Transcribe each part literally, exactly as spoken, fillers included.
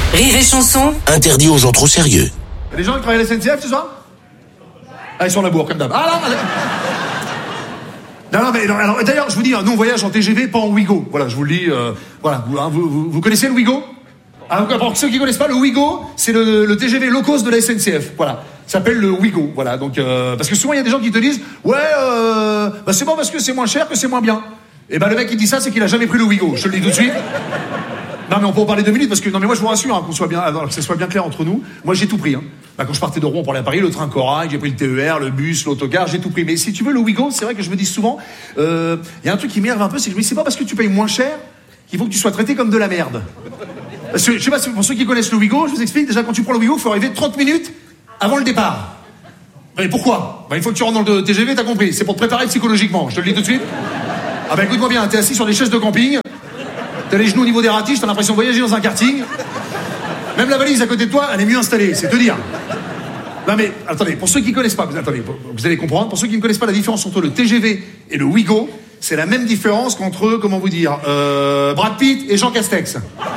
Rire et chanson. Interdit aux gens trop sérieux. Il y a des gens qui travaillent à la S N C F ce soir? Ah, ils sont à la bourre, comme d'hab. Ah là, allez. Non, non, mais non, alors, d'ailleurs, je vous dis, nous on voyage en T G V, pas en Ouigo. Voilà, je vous le dis. Euh, voilà, vous, hein, vous, vous, vous connaissez le Ouigo? Ah, pour ceux qui connaissent pas, le Ouigo, c'est le, le T G V low cost de la S N C F. Voilà, ça s'appelle le Ouigo. Voilà, donc euh, parce que souvent il y a des gens qui te disent, ouais, euh, bah c'est bon parce que c'est moins cher que c'est moins bien. Et bah le mec qui dit ça, c'est qu'il a jamais pris le Ouigo. Je te le dis tout de suite. Non mais on peut en parler deux minutes parce que non mais moi je vous rassure, hein, qu'on soit bien, alors, que ça soit bien clair entre nous. Moi j'ai tout pris. Hein. Bah, quand je partais de Rouen pour aller à Paris, le train Corail, j'ai pris le T E R, le bus, l'autocar, j'ai tout pris. Mais si tu veux le Ouigo, c'est vrai que je me dis souvent, il euh, y a un truc qui m'énerve un peu, c'est que je me dis c'est pas parce que tu payes moins cher qu'il faut que tu sois traité comme de la merde. Parce que, je sais pas, pour ceux qui connaissent le Ouigo, je vous explique, déjà quand tu prends le Ouigo, il faut arriver trente minutes avant le départ. Mais pourquoi? Bah, il faut que tu rentres dans le T G V, t'as compris. C'est pour te préparer psychologiquement, je te le dis tout de suite. Ah bah écoute-moi bien, t'es assis sur des chaises de camping, t'as les genoux au niveau des ratiches, t'as l'impression de voyager dans un karting. Même la valise à côté de toi, elle est mieux installée, c'est te dire. Non mais, attendez, pour ceux qui connaissent pas, vous, attendez, vous allez comprendre, pour ceux qui ne connaissent pas la différence entre le T G V et le Ouigo, c'est la même différence qu'entre, comment vous dire, euh, Brad Pitt et Jean Castex.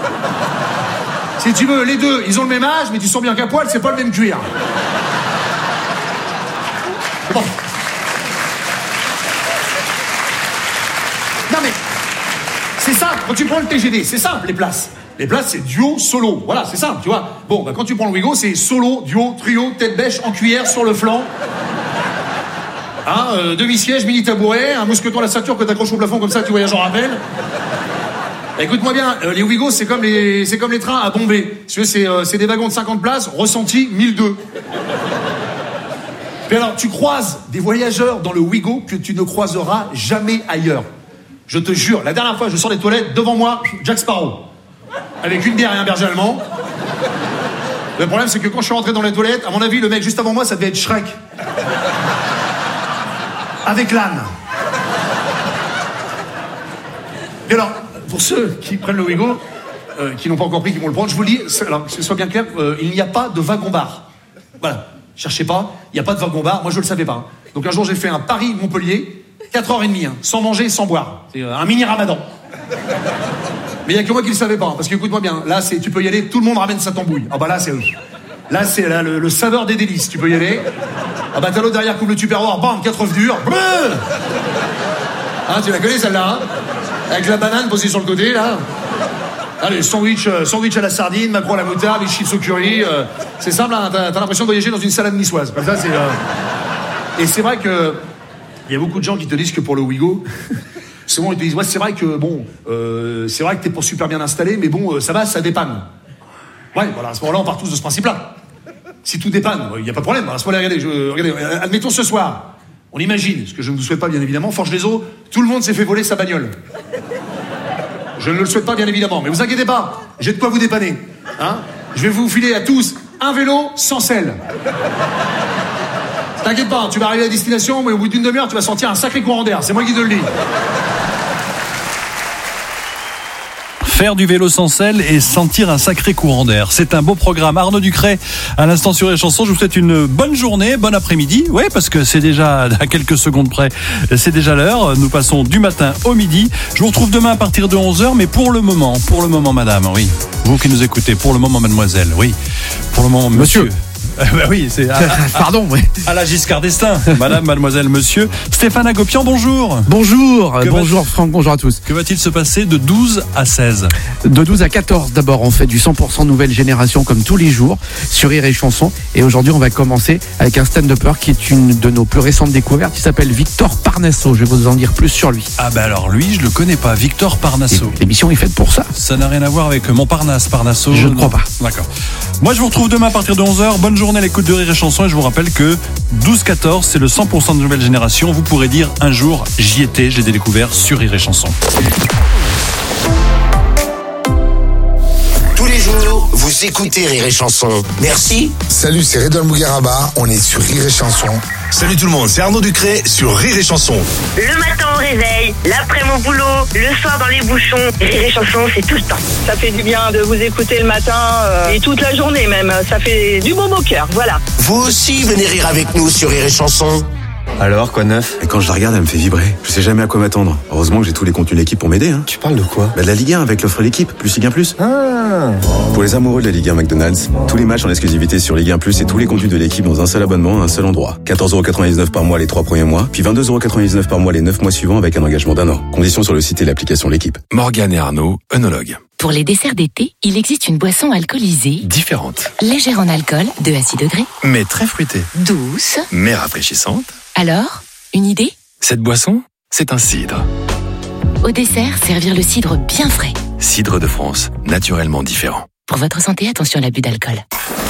Si tu veux, les deux, ils ont le même âge, mais tu sens bien qu'à poil, c'est pas le même cuir. Bon. Non mais, c'est simple, quand tu prends le T G V, c'est simple les places. Les places, c'est duo, solo. Voilà, c'est simple, tu vois. Bon, bah, quand tu prends le Ouigo, c'est solo, duo, trio, tête bêche, en cuillère, sur le flanc. Hein, euh, demi-siège, mini-tabouret, un mousqueton à la ceinture que t'accroches au plafond comme ça, tu voyages en rappel. Écoute-moi bien, euh, les Ouigo, c'est comme les, c'est comme les trains à Bombay. Si tu veux, c'est, euh, c'est des wagons de cinquante places, ressenti mille deux. Puis alors, tu croises des voyageurs dans le Ouigo que tu ne croiseras jamais ailleurs. Je te jure, la dernière fois, je sors des toilettes, devant moi, Jack Sparrow. Avec une bière et un berger allemand. Le problème, c'est que quand je suis rentré dans les toilettes, à mon avis, le mec juste avant moi, ça devait être Shrek. Avec l'âne. Et alors, pour ceux qui prennent le Ouigo, euh, qui n'ont pas encore pris, qui vont le prendre, je vous le dis, alors que ce soit bien clair, euh, il n'y a pas de wagon-bar. Voilà, cherchez pas, il n'y a pas de wagon-bar, moi je le savais pas. Hein. Donc un jour j'ai fait un Paris-Montpellier, quatre heures trente, hein, sans manger, sans boire. C'est euh, un mini-ramadan. Mais il n'y a que moi qui le savais pas, hein, parce que écoute-moi bien, là c'est, tu peux y aller, tout le monde ramène sa tambouille. Ah bah là c'est... Là c'est là, le, le saveur des délices, tu peux y aller. Ah bah t'as l'autre derrière qui ouvre le tupperware, bam, quatre œufs durs. Hein, tu la connais celle-là, hein, avec la banane posée sur le côté, là. Allez, sandwich, euh, sandwich à la sardine, macarons à la moutarde, les chips au curry. Euh, c'est simple, hein, t'as, t'as l'impression de voyager dans une salade niçoise. Comme ça, c'est... Euh... Et c'est vrai que... Il y a beaucoup de gens qui te disent que pour le Ouigo... souvent, ils te disent, ouais, c'est vrai que, bon... Euh, c'est vrai que t'es pas super bien installé, mais bon, euh, ça va, ça dépanne. Ouais, voilà, à ce moment-là, on part tous de ce principe-là. Si tout dépanne, il n'y a pas de problème. À ce moment-là, regardez, je, regardez, admettons ce soir, on imagine, ce que je ne vous souhaite pas, bien évidemment, forge les os, tout le monde s'est fait voler sa bagnole. Je ne le souhaite pas, bien évidemment, mais vous inquiétez pas, j'ai de quoi vous dépanner. Hein, je vais vous filer à tous un vélo sans selle. T'inquiète pas, tu vas arriver à destination, mais au bout d'une demi-heure, tu vas sentir un sacré courant d'air. C'est moi qui te le dis. Faire du vélo sans selle et sentir un sacré courant d'air. C'est un beau programme. Arnaud Ducret, à l'instant sur les chansons. Je vous souhaite une bonne journée, bon après-midi. Oui, parce que c'est déjà à quelques secondes près. C'est déjà l'heure. Nous passons du matin au midi. Je vous retrouve demain à partir de onze heures. Mais pour le moment, pour le moment, madame, oui. Vous qui nous écoutez, pour le moment, mademoiselle, oui. Pour le moment, monsieur. monsieur. Bah oui, c'est à, à, pardon, oui. À la Giscard d'Estaing. Madame, mademoiselle, monsieur. Stéphane Agopian, bonjour. Bonjour, que bonjour Franck, bonjour à tous. Que va-t-il se passer de douze à seize? De douze à quatorze, d'abord, on fait du cent pour cent nouvelle génération comme tous les jours sur Rire et Chanson. Et aujourd'hui, on va commencer avec un stand-upper qui est une de nos plus récentes découvertes. Il s'appelle Victor Parnasso. Je vais vous en dire plus sur lui. Ah bah alors lui, je le connais pas. Victor Parnasso. Et l'émission est faite pour ça. Ça n'a rien à voir avec Montparnasse, Parnasso. Je ne crois pas. D'accord. Moi, je vous retrouve demain à partir de onze heures. Bonne journée à l'écoute de Rire et Chanson. Et je vous rappelle que douze quatorze, c'est le cent pour cent de nouvelle génération. Vous pourrez dire un jour, j'y étais, j'ai découvert sur Rire et Chanson. Tous les jours, vous écoutez Rire et Chanson. Merci. Salut, c'est Redouane Bougueraba. On est sur Rire et Chanson. Salut tout le monde, c'est Arnaud Ducret sur Rire et Chanson. Le matin au réveil, l'après mon boulot, le soir dans les bouchons. Rire et Chanson, c'est tout le temps. Ça fait du bien de vous écouter le matin euh, et toute la journée même. Ça fait du bon au cœur, voilà. Vous aussi, venez rire avec nous sur Rire et Chanson. Alors, quoi de neuf? Et quand je la regarde, elle me fait vibrer. Je sais jamais à quoi m'attendre. Heureusement que j'ai tous les contenus de l'équipe pour m'aider. Hein. Tu parles de quoi? Bah de la Ligue un avec l'offre l'équipe, plus Ligue un plus. Ah. Pour les amoureux de la Ligue un McDonald's, tous les matchs en exclusivité sur Ligue un plus et tous les contenus de l'équipe dans un seul abonnement à un seul endroit. quatorze euros quatre-vingt-dix-neuf par mois les trois premiers mois, puis vingt-deux euros quatre-vingt-dix-neuf par mois les neuf mois suivants avec un engagement d'un an. Conditions sur le site et l'application L'équipe. Morgane et Arnaud, œnologues. Pour les desserts d'été, il existe une boisson alcoolisée Différente. légère en alcool, deux à six degrés, Mais très fruitée. douce. Mais rafraîchissante. Alors, une idée? Cette boisson, c'est un cidre. Au dessert, servir le cidre bien frais. Cidre de France, naturellement différent. Pour votre santé, attention à l'abus d'alcool.